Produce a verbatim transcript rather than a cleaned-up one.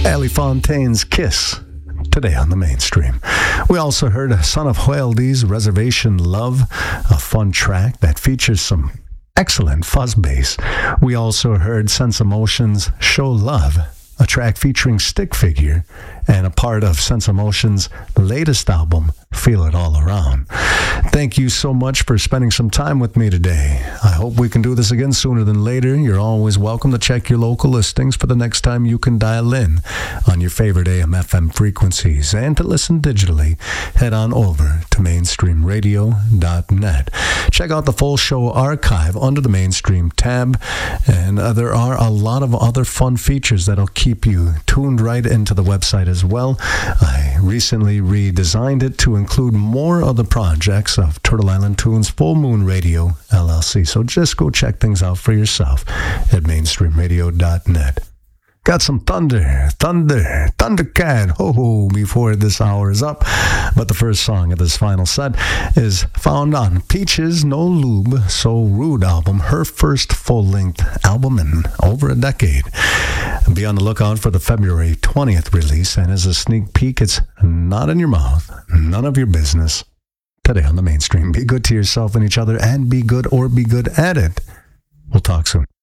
Ellie Fontaine's Kiss, today on the mainstream. We also heard Son of Huelde's Reservation Love, a fun track that features some excellent fuzz bass. We also heard Sense Emotions' Show Love, a track featuring Stick Figure and a part of Sense Emotions' latest album, Feel It All Around. Thank you so much for spending some time with me today. I hope we can do this again sooner than later. You're always welcome to check your local listings for the next time you can dial in on your favorite A M F M frequencies. And to listen digitally, head on over to mainstream radio dot net. Check out the full show archive under the Mainstream tab, and uh, there are a lot of other fun features that'll keep you tuned right into the website as well. I recently redesigned it to include more of the projects of Turtle Island Tunes Full Moon Radio, L L C. So just go check things out for yourself at mainstream radio dot net. Got some thunder, thunder, Thundercat, ho ho, before this hour is up. But the first song of this final set is found on Peaches No Lube, So Rude album, her first full-length album in over a decade. Be on the lookout for the February twentieth release, and as a sneak peek, it's Not in Your Mouth, None of Your Business, today on the mainstream. Be good to yourself and each other, and be good or be good at it. We'll talk soon.